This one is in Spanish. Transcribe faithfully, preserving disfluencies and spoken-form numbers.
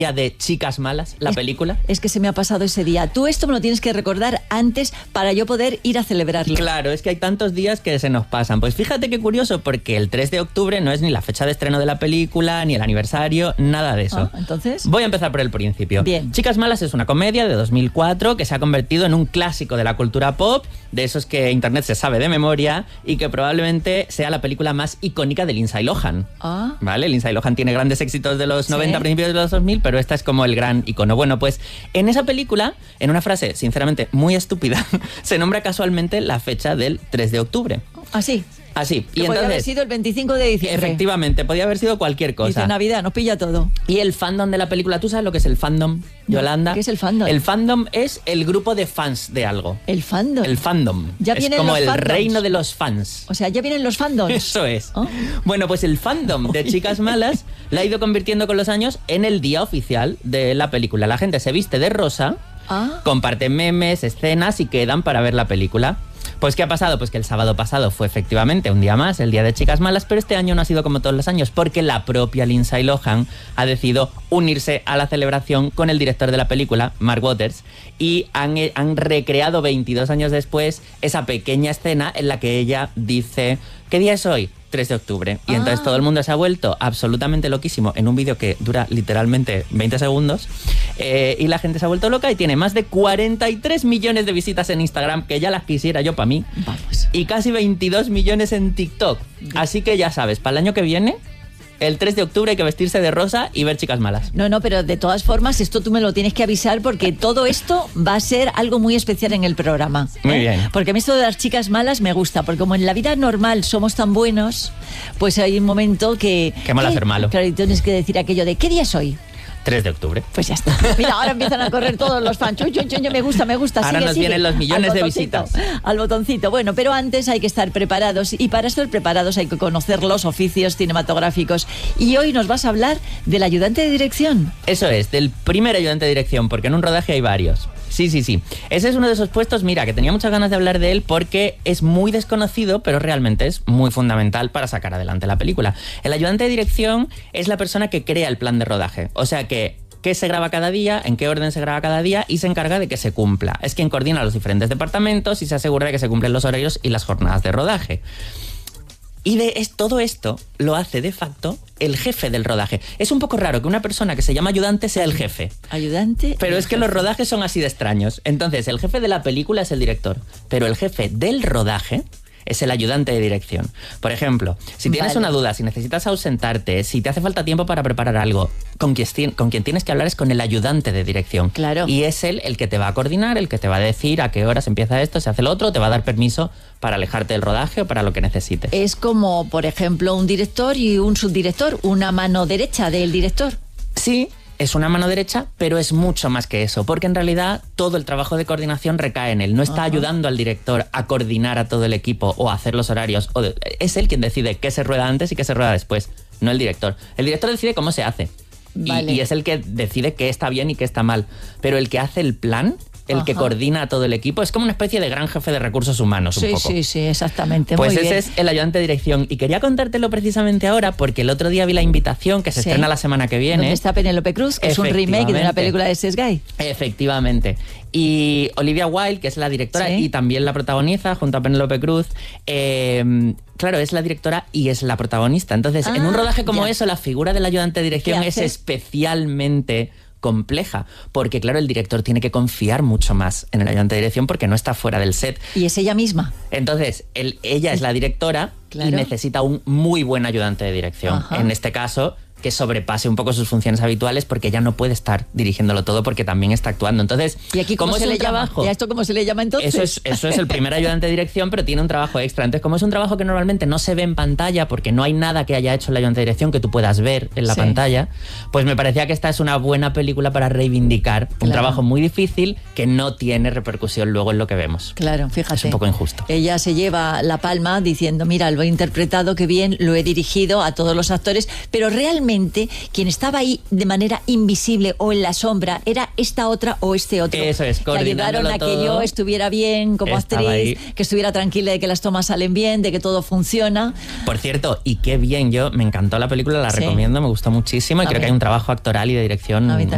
de Chicas Malas, la es, película. Es que se me ha pasado ese día. Tú esto me lo tienes que recordar antes para yo poder ir a celebrarlo. Claro, es que hay tantos días que se nos pasan. Pues fíjate qué curioso, porque el tres de octubre no es ni la fecha de estreno de la película, ni el aniversario, nada de eso. Ah, ¿entonces? Voy a empezar por el principio. Bien. Chicas Malas es una comedia de dos mil cuatro que se ha convertido en un clásico de la cultura pop, de esos que internet se sabe de memoria, y que probablemente sea la película más icónica de Lindsay Lohan. Ah. ¿Vale? Lindsay Lohan tiene grandes éxitos de los ¿Sí? noventa, principios de los dos mil, pero esta es como el gran icono. Bueno, pues en esa película, en una frase sinceramente muy estúpida, se nombra casualmente la fecha del tres de octubre. Así. Así. Que y podría haber sido el veinticinco de diciembre. Efectivamente, podía haber sido cualquier cosa. Dice Navidad, nos pilla todo. Y el fandom de la película, ¿tú sabes lo que es el fandom, Yolanda? ¿Qué es el fandom? El fandom es el grupo de fans de algo. ¿El fandom? El fandom. Ya es vienen como los el fandoms. reino de los fans. O sea, ya vienen los fandoms. Eso es. ¿Oh? Bueno, pues el fandom de Chicas Malas la ha ido convirtiendo con los años en el día oficial de la película. La gente se viste de rosa, ah. comparte memes, escenas y quedan para ver la película. Pues ¿qué ha pasado? Pues que el sábado pasado fue efectivamente un día más, el día de Chicas Malas, pero este año no ha sido como todos los años, porque la propia Lindsay Lohan ha decidido unirse a la celebración con el director de la película, Mark Waters, y han, han recreado veintidós años después esa pequeña escena en la que ella dice: ¿qué día es hoy? tres de octubre. Y ah. entonces todo el mundo se ha vuelto absolutamente loquísimo en un vídeo que dura literalmente veinte segundos, eh, y la gente se ha vuelto loca y tiene más de cuarenta y tres millones de visitas en Instagram, que ya las quisiera yo para mí. Vamos. Y casi veintidós millones en TikTok. Así que ya sabes, para el año que viene, el tres de octubre hay que vestirse de rosa y ver Chicas Malas. No, no, pero de todas formas, esto tú me lo tienes que avisar, porque todo esto va a ser algo muy especial en el programa. ¿eh? Muy bien. Porque a mí esto de las chicas malas me gusta, porque como en la vida normal somos tan buenos, pues hay un momento que... Qué mola ¿qué? ser malo. Claro, y tienes que decir aquello de ¿qué día es hoy? tres de octubre. Pues ya está. Mira, ahora empiezan a correr todos los fans. Chun, chun, chun, me gusta, me gusta. Ahora sigue, nos sigue. vienen los millones Al de botoncito, visitas. Al botoncito. Bueno, pero antes hay que estar preparados. Y para estar preparados hay que conocer los oficios cinematográficos. Y hoy nos vas a hablar del ayudante de dirección. Eso es, del primer ayudante de dirección, porque en un rodaje hay varios. Sí, sí, sí. Ese es uno de esos puestos, mira, que tenía muchas ganas de hablar de él porque es muy desconocido, pero realmente es muy fundamental para sacar adelante la película. El ayudante de dirección es la persona que crea el plan de rodaje. O sea que qué se graba cada día, en qué orden se graba cada día y se encarga de que se cumpla. Es quien coordina los diferentes departamentos y se asegura de que se cumplen los horarios y las jornadas de rodaje. Y de es, todo esto lo hace de facto el jefe del rodaje. Es un poco raro que una persona que se llama ayudante sea el jefe. Ayudante. Pero es que jefe. Los rodajes son así de extraños. Entonces, el jefe de la película es el director, pero el jefe del rodaje es el ayudante de dirección. Por ejemplo, si tienes vale. una duda, si necesitas ausentarte, si te hace falta tiempo para preparar algo, con quien, con quien tienes que hablar es con el ayudante de dirección. Claro. Y es él el que te va a coordinar, el que te va a decir a qué horas empieza esto, se hace lo otro, te va a dar permiso para alejarte del rodaje o para lo que necesites. Es como, por ejemplo, un director y un subdirector, una mano derecha del director. Sí. Es una mano derecha, pero es mucho más que eso, porque en realidad todo el trabajo de coordinación recae en él. No está Ajá. ayudando al director a coordinar a todo el equipo o a hacer los horarios. O de, es él quien decide qué se rueda antes y qué se rueda después, no el director. El director decide cómo se hace vale. y, y es el que decide qué está bien y qué está mal. Pero el que hace el plan, el Ajá. que coordina a todo el equipo, es como una especie de gran jefe de recursos humanos, un sí, poco. Sí, sí, exactamente. Pues Muy ese bien. es el ayudante de dirección. Y quería contártelo precisamente ahora porque el otro día vi la invitación que se sí. estrena la semana que viene. ¿Dónde está Penélope Cruz? Que es un remake de una película de Seth Guy. Efectivamente. Y Olivia Wilde, que es la directora ¿Sí? y también la protagoniza, junto a Penélope Cruz, eh, claro, es la directora y es la protagonista. Entonces, ah, en un rodaje como ya. eso, la figura del ayudante de dirección es especialmente compleja, porque claro, el director tiene que confiar mucho más en el ayudante de dirección porque no está fuera del set. Y es ella misma. Entonces, él, ella es la directora claro. y necesita un muy buen ayudante de dirección. Ajá. En este caso, que sobrepase un poco sus funciones habituales porque ella no puede estar dirigiéndolo todo porque también está actuando. Entonces, ¿y aquí cómo, ¿cómo se le trabajo? ¿Y a esto cómo se le llama entonces? Eso es, eso es el primer ayudante de dirección, pero tiene un trabajo extra. Entonces, como es un trabajo que normalmente no se ve en pantalla porque no hay nada que haya hecho el ayudante de dirección que tú puedas ver en la sí. pantalla, pues me parecía que esta es una buena película para reivindicar claro. un trabajo muy difícil que no tiene repercusión luego en lo que vemos. Claro, fíjate. Es un poco injusto. Ella se lleva la palma diciendo, mira, lo he interpretado, qué bien, lo he dirigido a todos los actores, pero realmente quien estaba ahí de manera invisible o en la sombra era esta otra o este otro. Eso es, que ayudaron a que yo estuviera bien como Estaba actriz, ahí. que estuviera tranquila de que las tomas salen bien, de que todo funciona. Por cierto, y qué bien, yo me encantó la película, la sí. recomiendo, me gustó muchísimo y a creo mí. que hay un trabajo actoral y de dirección